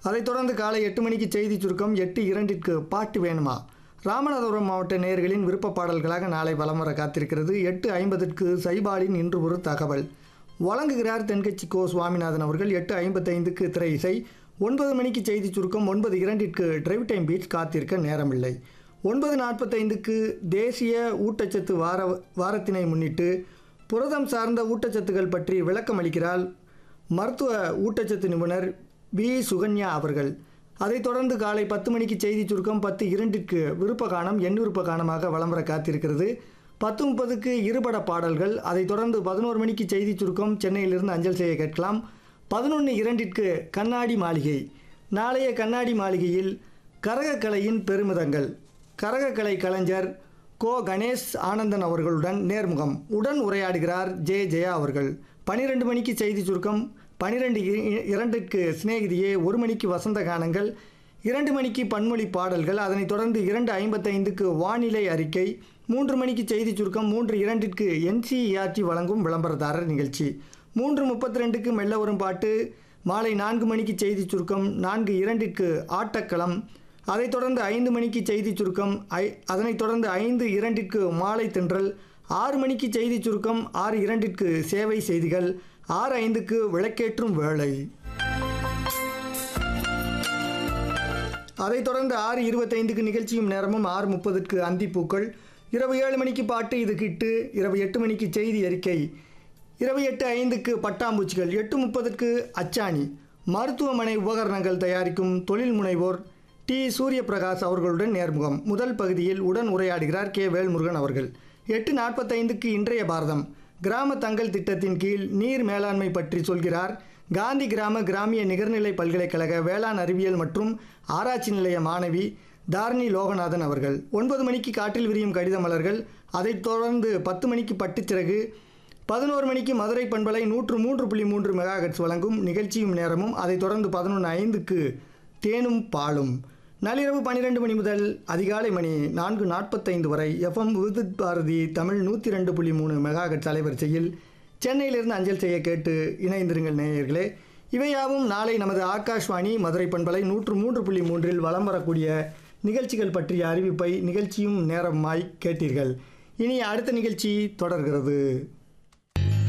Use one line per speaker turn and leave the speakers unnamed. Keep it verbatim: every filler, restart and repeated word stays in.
அதைத் தொடர்ந்து காலை எட்டு மணிக்கு செய்தி சுருக்கம், எட்டு இரண்டிற்கு பாட்டு வேணுமா ராமநாதபுரம் மாவட்ட நேயர்களின் விருப்ப பாடல்களாக நாளை வலம் வர காத்திருக்கிறது. எட்டு ஐம்பதுக்கு சைபாலின் இன்று ஒரு தகவல் வழங்குகிறார் தென்கட்சி கோ சுவாமிநாதன் அவர்கள். எட்டு ஐம்பத்தைந்துக்கு திரை இசை. ஒன்பது மணிக்கு செய்தி சுருக்கம், ஒன்பது இரண்டிற்கு டிரைவ் டைம் பீச் காத்திருக்க நேரமில்லை. ஒன்பது நாற்பத்தைந்துக்கு தேசிய ஊட்டச்சத்து வார வாரத்தினை முன்னிட்டு புரதம் சார்ந்த ஊட்டச்சத்துக்கள் பற்றி விளக்கம் அளிக்கிறார் மருத்துவ ஊட்டச்சத்து நிபுணர் பி சுகன்யா அவர்கள். அதைத் தொடர்ந்து காலை பத்து மணிக்கு செய்தி சுருக்கம், பத்து இரண்டிற்கு விருப்ப காணம் எண் விருப்ப காணமாக வலம் வர காத்திருக்கிறது. பத்து முப்பதுக்கு இருபட பாடல்கள். அதைத் தொடர்ந்து பதினோரு மணிக்கு செய்தி சுருக்கம், சென்னையிலிருந்து அஞ்சல் செய்ய கேட்கலாம். பதினொன்று இரண்டிற்கு கண்ணாடி மாளிகை. நாளைய கண்ணாடி மாளிகையில் கரகக்கலையின் பெருமிதங்கள், கரகக்கலை கலைஞர் கோ கணேஷ் ஆனந்தன் அவர்களுடன் நேர்முகம். உடன் உரையாடுகிறார் ஜே ஜெயா அவர்கள். பனிரெண்டு மணிக்கு செய்தி சுருக்கம், பனிரெண்டு இரண்டுக்கு சிநேகிதியே, ஒரு மணிக்கு வசந்த கானங்கள், இரண்டு மணிக்கு பன்மொழி பாடல்கள். அதனைத் தொடர்ந்து இரண்டு ஐம்பத்தைந்துக்கு வானிலை அறிக்கை, மூன்று மணிக்கு செய்தி சுருக்கம், மூன்று இரண்டிற்கு என்சிஇஆர்டி வழங்கும் விளம்பரதாரர் நிகழ்ச்சி, மூன்று முப்பத்தி ரெண்டுக்கு மெல்ல வரும் பாட்டு, மாலை நான்கு மணிக்கு செய்தி சுருக்கம், நான்கு இரண்டிற்கு ஆட்டக்களம். அதைத் தொடர்ந்து ஐந்து மணிக்கு செய்தி சுருக்கம், ஐ அதனைத் தொடர்ந்து ஐந்து இரண்டிற்கு மாலை தென்றல், ஆறு மணிக்கு செய்தி சுருக்கம், ஆறு இரண்டிற்கு சேவை செய்திகள், ஆறு ஐந்துக்கு விளக்கேற்றும் வேளை. அதைத் தொடர்ந்து ஆறு இருபத்தைந்துக்கு நிகழ்ச்சியும் நேரமும், ஆறு முப்பதுக்கு அந்திப்பூக்கள், இரவு ஏழு மணிக்கு பாட்டு இது கிட்டு, இரவு எட்டு மணிக்கு செய்தி அறிக்கை, இரவு எட்டு ஐந்துக்கு பட்டாம்பூச்சிகள், எட்டு முப்பதுக்கு அச்சாணி, மருத்துவமனை உபகரணங்கள் தயாரிக்கும் தொழில் முனைவோர் டி சூரிய பிரகாஷ் அவர்களுடன் நேர்முகம். முதல் பகுதியில் உடன் உரையாடுகிறார் கே வேல்முருகன் அவர்கள். எட்டு நாற்பத்தைந்துக்கு இன்றைய பாரதம், கிராம தங்கள் திட்டத்தின் கீழ் நீர் மேலாண்மை பற்றி சொல்கிறார் காந்தி கிராம கிராமிய நிகர்நிலை பல்கலைக்கழக வேளாண் அறிவியல் மற்றும் ஆராய்ச்சி நிலைய மாணவி தாரணி லோகநாதன் அவர்கள். ஒன்பது மணிக்கு காற்றில் விரியும் கடித மலர்கள். அதைத் தொடர்ந்து பத்து மணிக்கு பட்டுச்சிறகு, பதினோரு மணிக்கு மதுரை பண்பலை நூற்று மூன்று புள்ளி மூன்று மெகாஹெட்ஸ் வழங்கும் நிகழ்ச்சியும் நேரமும். அதைத் தொடர்ந்து பதினொன்று ஐந்துக்கு தேனும் பாலும். நள்ளிரவு பன்னிரெண்டு மணி முதல் அதிகாலை மணி நான்கு நாற்பத்தைந்து வரை எஃப்எம் விவித் பாரதி தமிழ் நூற்றி ரெண்டு புள்ளி மூணு மெகாஹெட்ஸ் அலைவரிசையில் சென்னையிலிருந்து அஞ்சல் செய்ய கேட்டு இணைந்திருங்கள் நேயர்களே. இவையாவும் நாளை நமது ஆகாஷ்வாணி மதுரை பண்பலை நூற்று மூன்று புள்ளி மூன்றில் வலம் வரக்கூடிய நிகழ்ச்சிகள் பற்றிய அறிவிப்பை நிகழ்ச்சியும் நேரமாய் கேட்டீர்கள். இனி அடுத்த நிகழ்ச்சி தொடர்கிறது.